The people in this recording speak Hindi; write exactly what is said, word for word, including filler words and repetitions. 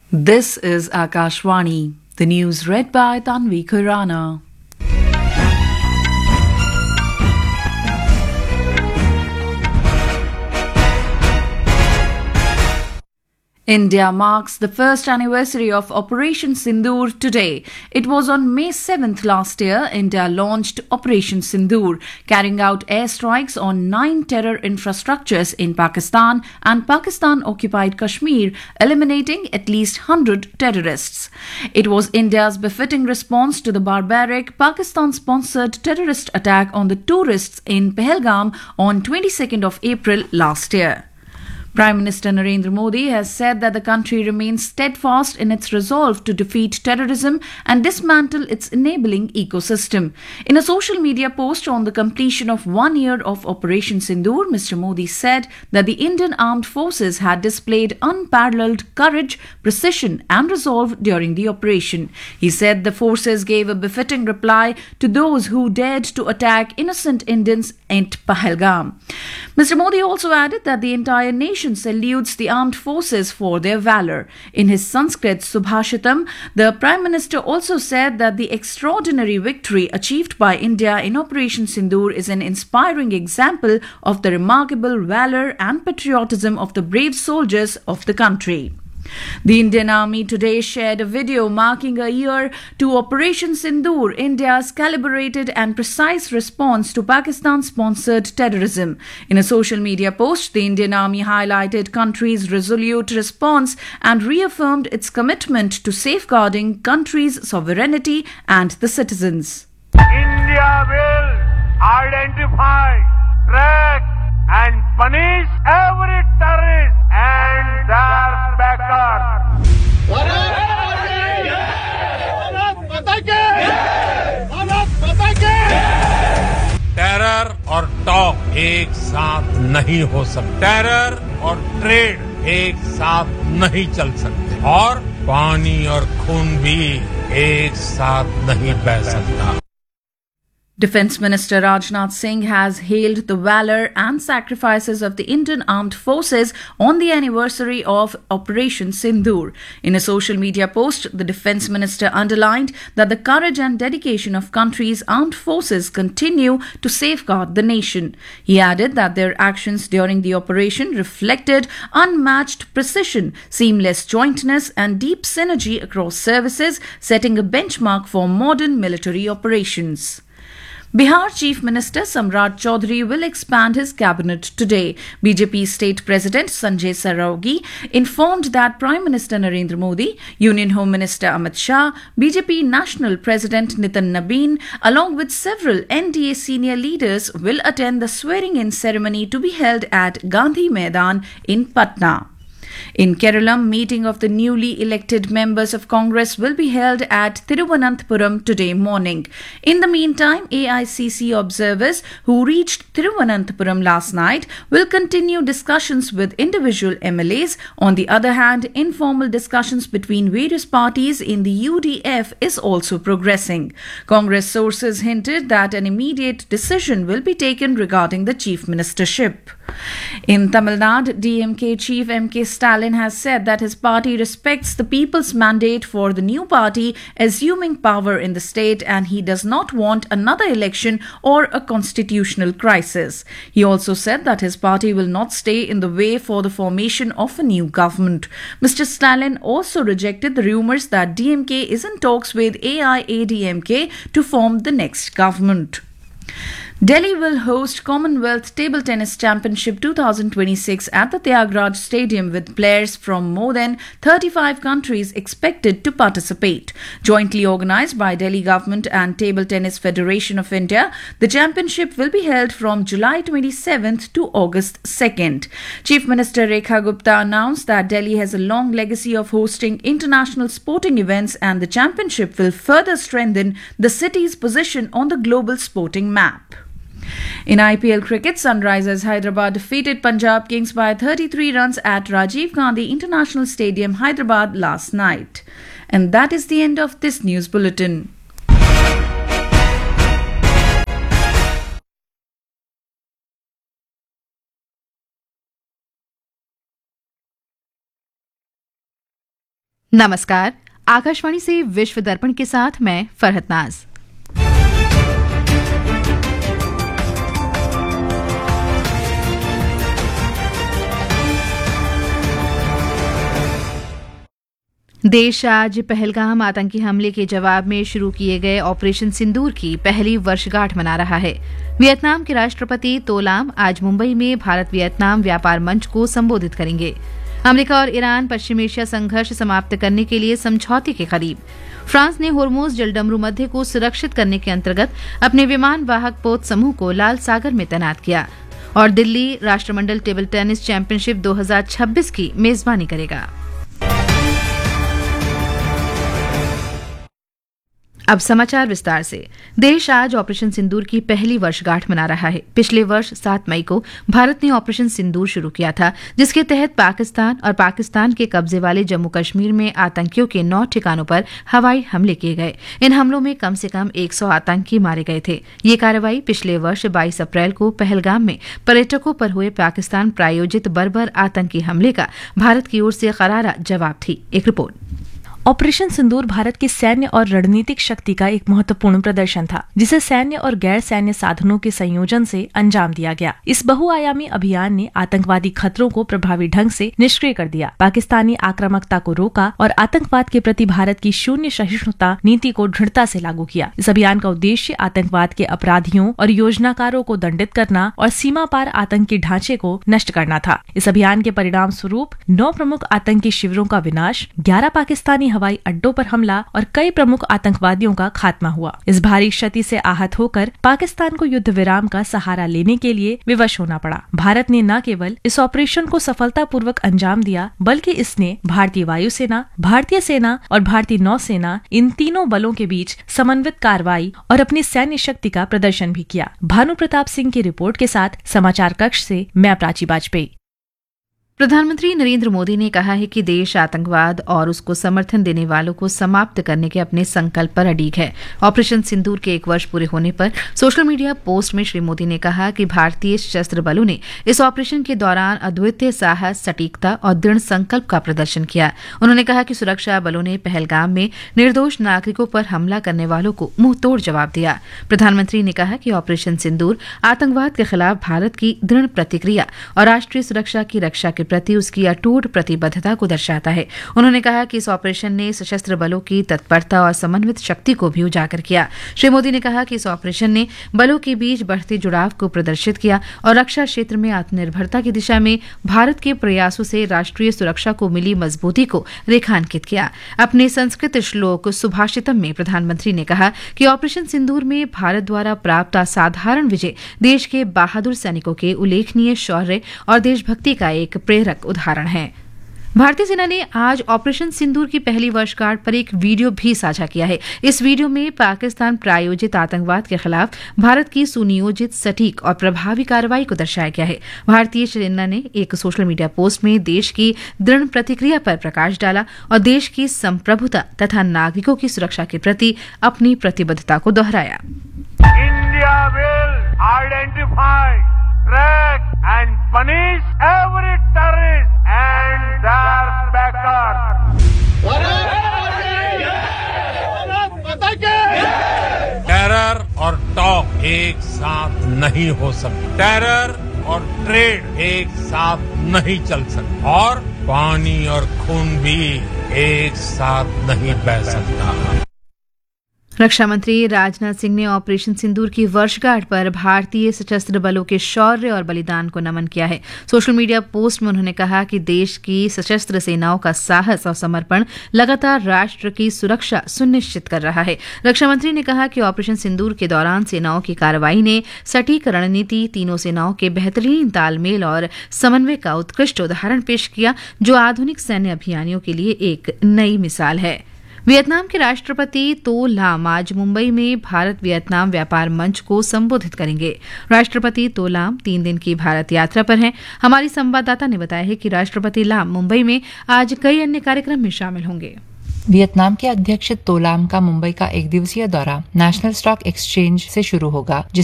This is Akashvani. The news read by Tanvi Khurana. India marks the first anniversary of Operation Sindoor today. It was on May seventh last year, India launched Operation Sindoor, carrying out airstrikes on nine terror infrastructures in Pakistan and Pakistan-occupied Kashmir, eliminating at least one hundred terrorists. It was India's befitting response to the barbaric Pakistan-sponsored terrorist attack on the tourists in Pahalgam on twenty-second of April last year. Prime Minister Narendra Modi has said that the country remains steadfast in its resolve to defeat terrorism and dismantle its enabling ecosystem. In a social media post on the completion of one year of Operation Sindoor, Mister Modi said that the Indian Armed Forces had displayed unparalleled courage, precision and resolve during the operation. He said the forces gave a befitting reply to those who dared to attack innocent Indians at Pahalgam. Mister Modi also added that the entire nation salutes the armed forces for their valor. In his Sanskrit Subhashitam, the Prime Minister also said that the extraordinary victory achieved by India in Operation Sindoor is an inspiring example of the remarkable valor and patriotism of the brave soldiers of the country. The Indian Army today shared a video marking a year to Operation Sindoor, India's calibrated and precise response to Pakistan-sponsored terrorism. In a social media post, the Indian Army highlighted country's resolute response and reaffirmed its commitment to safeguarding country's sovereignty and the citizens. India will identify, track and punish every terrorist and their backers. Terror और टॉक एक साथ नहीं हो सकते, टेरर और ट्रेड एक साथ नहीं चल सकते और पानी और खून भी एक साथ नहीं बह सकता. Defence Minister Rajnath Singh has hailed the valour and sacrifices of the Indian Armed Forces on the anniversary of Operation Sindoor. In a social media post, the Defence Minister underlined that the courage and dedication of country's armed forces continue to safeguard the nation. He added that their actions during the operation reflected unmatched precision, seamless jointness and deep synergy across services, setting a benchmark for modern military operations. Bihar Chief Minister Samrat Chaudhary will expand his cabinet today. B J P State President Sanjay Saraugi informed that Prime Minister Narendra Modi, Union Home Minister Amit Shah, B J P National President Nitin Nabin, along with several N D A senior leaders will attend the swearing-in ceremony to be held at Gandhi Maidan in Patna. In Kerala, meeting of the newly elected members of Congress will be held at Thiruvananthapuram today morning. In the meantime, A I C C observers who reached Thiruvananthapuram last night will continue discussions with individual M L As. On the other hand, informal discussions between various parties in the U D F is also progressing. Congress sources hinted that an immediate decision will be taken regarding the chief ministership. In Tamil Nadu, D M K chief M K Stalin has said that his party respects the people's mandate for the new party assuming power in the state and he does not want another election or a constitutional crisis. He also said that his party will not stay in the way for the formation of a new government. Mister Stalin also rejected the rumours that D M K is in talks with A I A D M K to form the next government. Delhi will host Commonwealth Table Tennis Championship twenty twenty-six at the Tyagaraja Stadium with players from more than thirty-five countries expected to participate. Jointly organised by Delhi Government and Table Tennis Federation of India, the championship will be held from July twenty-seventh to August second. Chief Minister Rekha Gupta announced that Delhi has a long legacy of hosting international sporting events and the championship will further strengthen the city's position on the global sporting map. In I P L cricket, Sunrisers Hyderabad defeated Punjab Kings by thirty-three runs at Rajiv Gandhi International Stadium, Hyderabad last night. And that is the end of this news bulletin. नमस्कार, आकाशवाणी से विश्व दर्पण के साथ मैं फरहत नाज। देश आज पहलगाम आतंकी हमले के जवाब में शुरू किए गए ऑपरेशन सिंदूर की पहली वर्षगांठ मना रहा है। वियतनाम के राष्ट्रपति तो लाम आज मुंबई में भारत वियतनाम व्यापार मंच को संबोधित करेंगे। अमेरिका और ईरान पश्चिम एशिया संघर्ष समाप्त करने के लिए समझौते के करीब। फ्रांस ने होर्मुज जलडमरू मध्य को सुरक्षित करने के अंतर्गत अपने विमान वाहक पोत समूह को लाल सागर में तैनात किया। और दिल्ली राष्ट्रमंडल टेबल टेनिस चैंपियनशिप दो हज़ार छब्बीस की मेजबानी करेगा। अब समाचार विस्तार से। देश आज ऑपरेशन सिंदूर की पहली वर्षगांठ मना रहा है। पिछले वर्ष सात मई को भारत ने ऑपरेशन सिंदूर शुरू किया था, जिसके तहत पाकिस्तान और पाकिस्तान के कब्जे वाले जम्मू कश्मीर में आतंकियों के नौ ठिकानों पर हवाई हमले किए गए। इन हमलों में कम से कम एक सौ आतंकी मारे गए थे। ये कार्रवाई पिछले वर्ष बाईस अप्रैल को पहलगाम में पर्यटकों पर हुए पाकिस्तान प्रायोजित बर्बर आतंकी हमले का भारत की ओर से करारा जवाब थी। एक रिपोर्ट। ऑपरेशन सिंदूर भारत की सैन्य और रणनीतिक शक्ति का एक महत्वपूर्ण प्रदर्शन था, जिसे सैन्य और गैर सैन्य साधनों के संयोजन से अंजाम दिया गया। इस बहुआयामी अभियान ने आतंकवादी खतरों को प्रभावी ढंग से निष्क्रिय कर दिया, पाकिस्तानी आक्रामकता को रोका और आतंकवाद के प्रति भारत की शून्य सहिष्णुता नीति को दृढ़ता से लागू किया। इस अभियान का उद्देश्य आतंकवाद के अपराधियों और योजनाकारों को दंडित करना और सीमा पार आतंकी ढांचे को नष्ट करना था। इस अभियान के परिणाम स्वरूप नौ प्रमुख आतंकी शिविरों का विनाश, ग्यारह पाकिस्तानी हवाई अड्डों पर हमला और कई प्रमुख आतंकवादियों का खात्मा हुआ। इस भारी क्षति से आहत होकर पाकिस्तान को युद्ध विराम का सहारा लेने के लिए विवश होना पड़ा। भारत ने न केवल इस ऑपरेशन को सफलतापूर्वक अंजाम दिया, बल्कि इसने भारतीय वायुसेना, भारतीय सेना और भारतीय नौसेना इन तीनों बलों के बीच समन्वित कार्रवाई और अपनी सैन्य शक्ति का प्रदर्शन भी किया। भानु प्रताप सिंह की रिपोर्ट के साथ समाचार कक्ष से मैं प्राची वाजपेयी। प्रधानमंत्री नरेंद्र मोदी ने कहा है कि देश आतंकवाद और उसको समर्थन देने वालों को समाप्त करने के अपने संकल्प पर अडिग है। ऑपरेशन सिंदूर के एक वर्ष पूरे होने पर सोशल मीडिया पोस्ट में श्री मोदी ने कहा कि भारतीय सशस्त्र बलों ने इस ऑपरेशन के दौरान अद्वितीय साहस, सटीकता और दृढ़ संकल्प का प्रदर्शन किया। उन्होंने कहा कि सुरक्षा बलों ने पहलगाम में निर्दोष नागरिकों पर हमला करने वालों को मुंहतोड़ जवाब दिया। प्रधानमंत्री ने कहा कि ऑपरेशन सिंदूर आतंकवाद के खिलाफ भारत की दृढ़ प्रतिक्रिया और राष्ट्रीय सुरक्षा की रक्षा के प्रति उसकी अटूट प्रतिबद्धता को दर्शाता है। उन्होंने कहा कि इस ऑपरेशन ने सशस्त्र बलों की तत्परता और समन्वित शक्ति को भी उजागर किया। श्री मोदी ने कहा कि इस ऑपरेशन ने बलों के बीच बढ़ते जुड़ाव को प्रदर्शित किया और रक्षा क्षेत्र में आत्मनिर्भरता की दिशा में भारत के प्रयासों से राष्ट्रीय सुरक्षा को मिली मजबूती को रेखांकित किया। अपने संस्कृत श्लोक सुभाषितम में प्रधानमंत्री ने कहा कि ऑपरेशन सिंदूर में भारत द्वारा प्राप्त असाधारण विजय देश के बहादुर सैनिकों के उल्लेखनीय शौर्य और देशभक्ति का एक प्रेरक उदाहरण है। भारतीय सेना ने आज ऑपरेशन सिंदूर की पहली वर्षगांठ पर एक वीडियो भी साझा किया है। इस वीडियो में पाकिस्तान प्रायोजित आतंकवाद के खिलाफ भारत की सुनियोजित, सटीक और प्रभावी कार्रवाई को दर्शाया गया है। भारतीय सेना ने एक सोशल मीडिया पोस्ट में देश की दृढ़ प्रतिक्रिया पर प्रकाश डाला और देश की संप्रभुता तथा नागरिकों की सुरक्षा के प्रति अपनी प्रतिबद्धता को दोहराया। India will identify, track and punish every terrorist and their backers. Terror और टॉक एक साथ नहीं हो सकते। टेरर और ट्रेड एक साथ नहीं चल सकते और पानी और खून भी एक साथ नहीं बह सकता। रक्षा मंत्री राजनाथ सिंह ने ऑपरेशन सिंदूर की वर्षगांठ पर भारतीय सशस्त्र बलों के शौर्य और बलिदान को नमन किया है। सोशल मीडिया पोस्ट में उन्होंने कहा कि देश की सशस्त्र सेनाओं का साहस और समर्पण लगातार राष्ट्र की सुरक्षा सुनिश्चित कर रहा है। रक्षा मंत्री ने कहा कि ऑपरेशन सिंदूर के दौरान सेनाओं की कार्रवाई ने सटीक रणनीति, तीनों सेनाओं के बेहतरीन तालमेल और समन्वय का उत्कृष्ट उदाहरण पेश किया, जो आधुनिक सैन्य अभियानों के लिए एक नई मिसाल है। वियतनाम के राष्ट्रपति तो लाम आज मुंबई में भारत वियतनाम व्यापार मंच को संबोधित करेंगे। राष्ट्रपति तो लाम तीन दिन की भारत यात्रा पर हैं। हमारी संवाददाता ने बताया है कि राष्ट्रपति लाम मुंबई में आज कई अन्य कार्यक्रम में शामिल होंगे। वियतनाम के अध्यक्ष तो लाम का मुंबई का एक दिवसीय दौरा नेशनल स्टॉक एक्सचेंज से शुरू होगा,